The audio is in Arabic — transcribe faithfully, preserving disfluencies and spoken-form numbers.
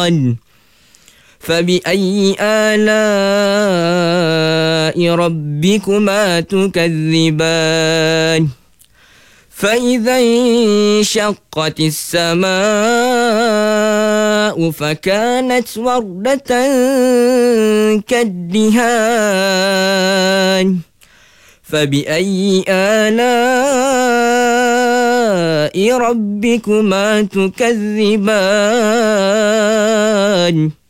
تكذبان فبأي آلاء ربكما تكذبان فإذا انشقت السماء فكانت وردة كالدهان فبأي آلاء ربكما تكذبان